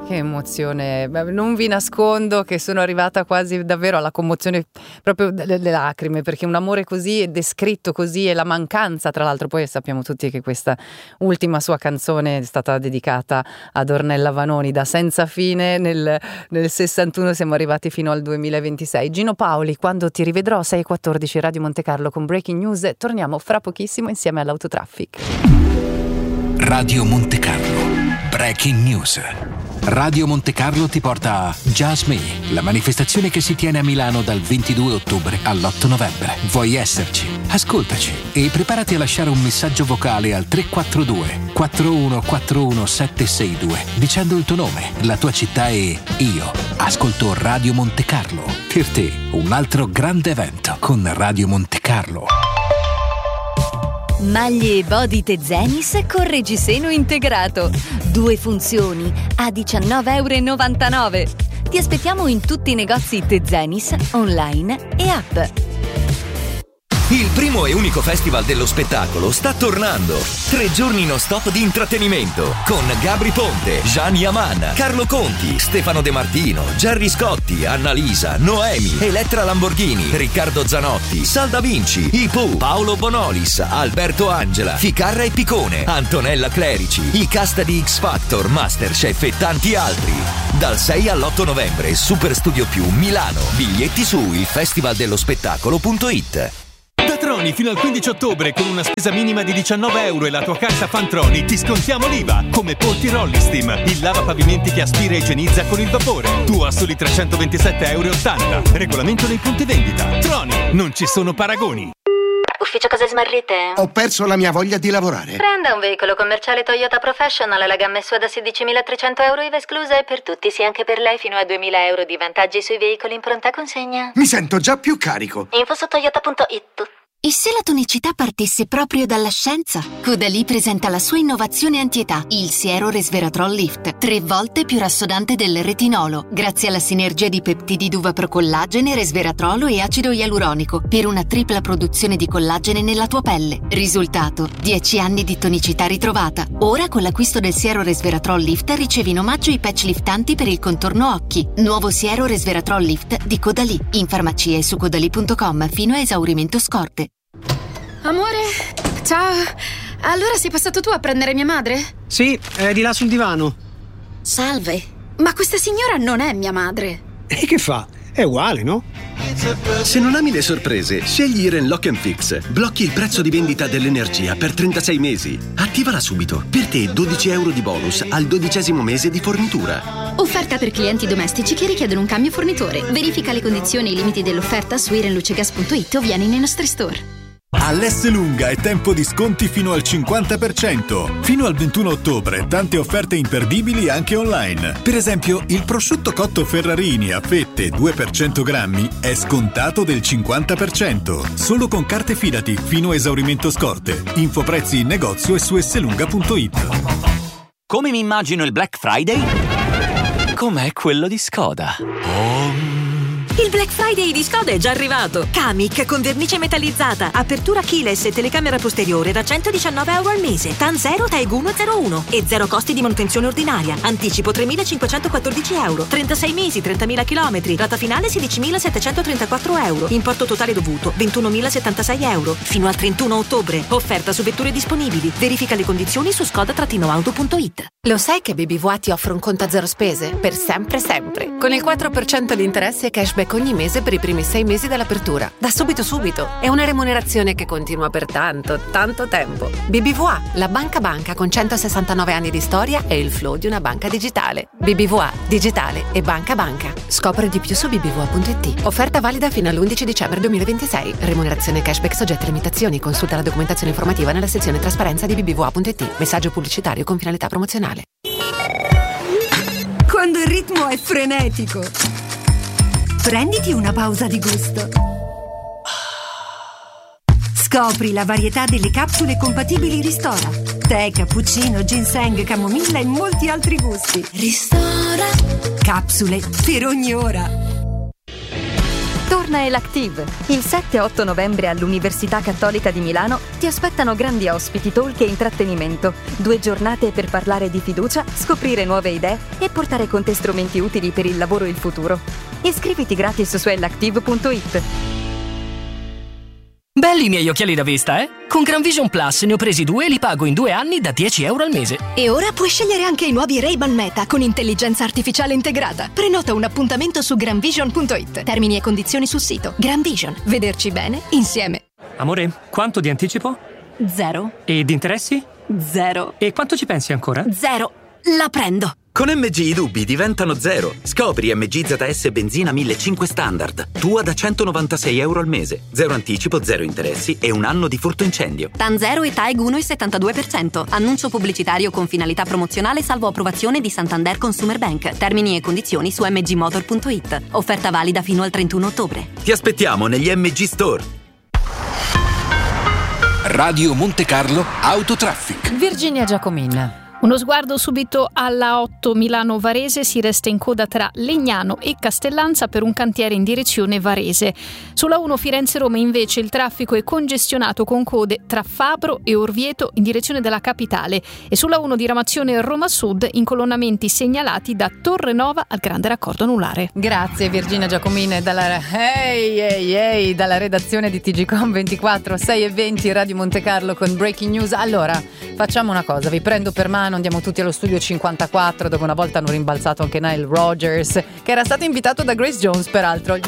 Che emozione, non vi nascondo che sono arrivata quasi davvero alla commozione, proprio delle lacrime, perché un amore così è descritto così, e la mancanza, tra l'altro poi sappiamo tutti che questa ultima sua canzone è stata dedicata ad Ornella Vanoni, da Senza fine nel 61 siamo arrivati fino al 2026. Gino Paoli, Quando ti rivedrò, 6:14 Radio Monte Carlo con Breaking News, torniamo fra pochissimo insieme all'Autotraffic. Radio Monte Carlo, Breaking News. Radio Monte Carlo ti porta a Just Me, la manifestazione che si tiene a Milano dal 22 ottobre all'8 novembre. Vuoi esserci? Ascoltaci e preparati a lasciare un messaggio vocale al 342 4141 762 dicendo il tuo nome, la tua città e io ascolto Radio Monte Carlo. Per te un altro grande evento con Radio Monte Carlo. Maglie e body Tezenis con reggiseno integrato. 2 funzioni a €19,99. Ti aspettiamo in tutti i negozi Tezenis, online e app. Il primo e unico festival dello spettacolo sta tornando. 3 giorni non stop di intrattenimento con Gabri Ponte, Gian Yaman, Carlo Conti, Stefano De Martino, Gerry Scotti, Annalisa, Noemi, Elettra Lamborghini, Riccardo Zanotti, Salda Vinci, I Pooh, Paolo Bonolis, Alberto Angela, Ficarra e Picone, Antonella Clerici, i cast di X Factor, Masterchef e tanti altri. Dal 6 all'8 novembre, Super Studio Più Milano. Biglietti su ilfestivaldellospettacolo.it. Da Troni fino al 15 ottobre con una spesa minima di €19 e la tua carta Fantroni ti scontiamo l'IVA, come Ponti Rollistim, il lavapavimenti che aspira e igienizza con il vapore. Tu a soli €327,80. Regolamento nei punti vendita. Troni, non ci sono paragoni. Ufficio cose smarrite? Ho perso la mia voglia di lavorare. Prenda un veicolo commerciale Toyota Professional, la gamma SUV da €16.300 IVA esclusa e per tutti, sì anche per lei, fino a €2.000 di vantaggi sui veicoli in pronta consegna. Mi sento già più carico. Info su toyota.it. E se la tonicità partisse proprio dalla scienza? Caudalie presenta la sua innovazione antietà, il Siero Resveratrol Lift, 3 volte più rassodante del retinolo, grazie alla sinergia di peptidi d'uva procollagene, resveratrolo e acido ialuronico, per una tripla produzione di collagene nella tua pelle. Risultato: 10 anni di tonicità ritrovata. Ora con l'acquisto del Siero Resveratrol Lift ricevi in omaggio i patch liftanti per il contorno occhi. Nuovo Siero Resveratrol Lift di Caudalie, in farmacia e su caudalie.com fino a esaurimento scorte. Amore, ciao. Allora sei passato tu a prendere mia madre? Sì, è di là sul divano. Salve, ma questa signora non è mia madre. E che fa? È uguale, no? Se non ami le sorprese, scegli Iren Lock & Fix. Blocchi il prezzo di vendita dell'energia per 36 mesi. Attivala subito. Per te €12 di bonus al 12° mese di fornitura. Offerta per clienti domestici che richiedono un cambio fornitore. Verifica le condizioni e i limiti dell'offerta su irenlucegas.it o vieni nei nostri store. All'Esselunga è tempo di sconti fino al 50%. Fino al 21 ottobre tante offerte imperdibili anche online. Per esempio, il prosciutto cotto Ferrarini a fette 2 per 100 grammi è scontato del 50%. Solo con carte Fidati fino a esaurimento scorte. Info prezzi in negozio e su esselunga.it. Come mi immagino il Black Friday? Com'è quello di Skoda. Il Black Friday di Skoda è già arrivato. Kamiq con vernice metallizzata, apertura keyless e telecamera posteriore da €119 al mese. TAN 0 Taigu 101 e 0 costi di manutenzione ordinaria. Anticipo €3.514. 36 mesi, 30.000 chilometri. Rata finale €16.734. Importo totale dovuto €21.076. Fino al 31 ottobre. Offerta su vetture disponibili. Verifica le condizioni su skoda-auto.it. Lo sai che BBVA ti offre un conto a 0 spese? Per sempre sempre. Con il 4% di interessi e cashback ogni mese per i primi 6 mesi dell'apertura. Da subito. È una remunerazione che continua per tanto tempo. BBVA, la banca con 169 anni di storia e il flow di una banca digitale. BBVA, digitale e banca. Scopri di più su bbva.it. Offerta valida fino all'11 dicembre 2026. Remunerazione cashback soggetta a limitazioni. Consulta la documentazione informativa nella sezione trasparenza di bbva.it. Messaggio pubblicitario con finalità promozionale. Quando il ritmo è frenetico, prenditi una pausa di gusto. Scopri la varietà delle capsule compatibili Ristora. Tè, cappuccino, ginseng, camomilla e molti altri gusti. Ristora. Capsule per ogni ora. Torna Nail Active. Il 7-8 novembre all'Università Cattolica di Milano ti aspettano grandi ospiti, talk e intrattenimento. 2 giornate per parlare di fiducia, scoprire nuove idee e portare con te strumenti utili per il lavoro e il futuro. Iscriviti gratis su elactive.it. Belli i miei occhiali da vista, eh? Con Gran Vision Plus ne ho presi 2 e li pago in 2 anni da €10 al mese. E ora puoi scegliere anche i nuovi Ray-Ban Meta con intelligenza artificiale integrata. Prenota un appuntamento su granvision.it. Termini e condizioni sul sito. Gran Vision. Vederci bene insieme. Amore, quanto di anticipo? 0. E di interessi? 0. E quanto ci pensi ancora? 0. La prendo. Con MG i dubbi diventano 0. Scopri MG ZS benzina 1500 standard. Tua da €196 al mese. 0 anticipo, 0 interessi e 1 anno di furto incendio. TAN 0 e TAEG 1,72%. Annuncio pubblicitario con finalità promozionale salvo approvazione di Santander Consumer Bank. Termini e condizioni su mgmotor.it. Offerta valida fino al 31 ottobre. Ti aspettiamo negli MG Store. Radio Monte Carlo Autotraffic. Virginia Giacomin. Uno sguardo subito alla 8 Milano-Varese, si resta in coda tra Legnano e Castellanza per un cantiere in direzione Varese. Sulla 1 Firenze-Roma invece il traffico è congestionato con code tra Fabro e Orvieto in direzione della capitale e sulla 1 diramazione Roma Sud incolonnamenti segnalati da Torre Nova al grande raccordo anulare. Grazie Virginia Giacomin dalla redazione di TGcom 24 6:20 Radio Monte Carlo con Breaking News. Allora, facciamo una cosa, vi prendo per mano, andiamo tutti allo studio 54 dove una volta hanno rimbalzato anche Nile Rodgers, che era stato invitato da Grace Jones peraltro.